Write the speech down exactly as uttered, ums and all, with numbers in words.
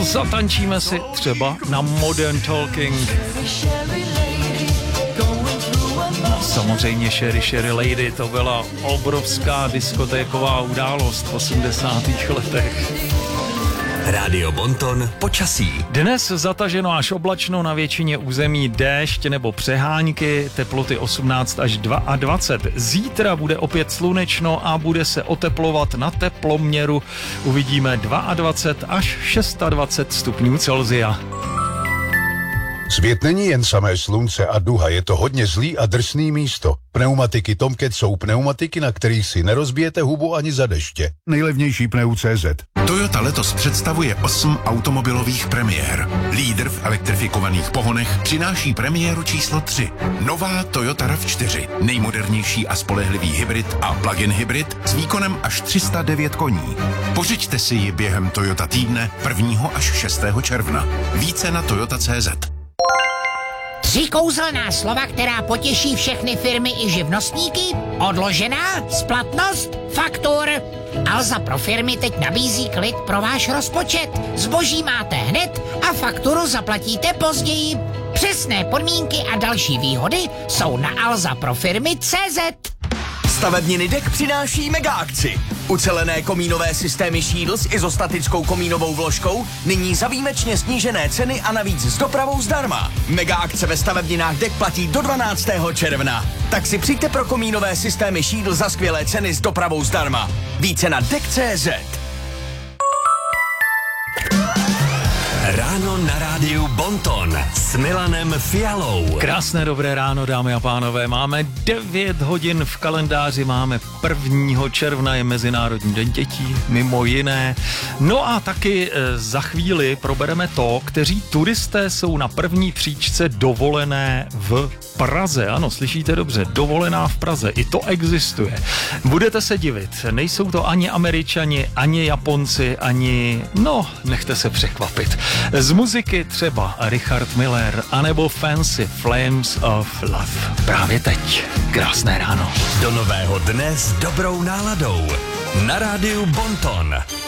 zatančíme si třeba na Modern Talking. Samozřejmě Sherry Sherry Lady, to byla obrovská diskotéková událost v osmdesátých letech. Rádio Bonton počasí. Dnes zataženo až oblačno, na většině území déšť nebo přehánky, teploty osmnáct až dvacet dva. Zítra bude opět slunečno a bude se oteplovat na teploměru. Uvidíme dvacet dva až dvacet šest stupňů Celsia. Svět není jen samé slunce a duha, je to hodně zlý a drsný místo. Pneumatiky Tomcat jsou pneumatiky, na kterých si nerozbijete hubu ani za deště. Nejlevnější pneu C Z. Toyota letos představuje osm automobilových premiér. Lídr v elektrifikovaných pohonech přináší premiéru číslo tři. Nová Toyota RAV čtyři. Nejmodernější a spolehlivý hybrid a plug-in hybrid s výkonem až tři sta devět koní. Pořiďte si ji během Toyota týdne prvního až šestého června. Více na toyota tečka cé zet. Tři kouzelná slova, která potěší všechny firmy i živnostníky? Odložená, splatnost, faktur. Alza pro firmy teď nabízí klid pro váš rozpočet. Zboží máte hned a fakturu zaplatíte později. Přesné podmínky a další výhody jsou na alza pro firmy tečka cé zet. Stavebniny D E K přináší mega akci. Ucelené komínové systémy Shield s izostatickou komínovou vložkou nyní za výjimečně snížené ceny a navíc s dopravou zdarma. Mega akce ve stavebninách D E K platí do dvanáctého června. Tak si přijďte pro komínové systémy Shield za skvělé ceny s dopravou zdarma. Více na D E K tečka cé zet. Ráno na rádiu Bonton s Milanem Fialou. Krásné dobré ráno, dámy a pánové. Máme devět hodin v kalendáři, máme prvního června, je Mezinárodní den dětí, mimo jiné. No a taky e, za chvíli probereme to, kteří turisté jsou na první příčce dovolené v Praze. Ano, slyšíte dobře, dovolená v Praze, i to existuje. Budete se divit, nejsou to ani Američani, ani Japonci, ani... No, nechte se překvapit. Z muziky třeba Richard Miller, anebo Fancy Flames of Love. Právě teď. Krásné ráno. Do nového dne s dobrou náladou. Na rádiu Bonton.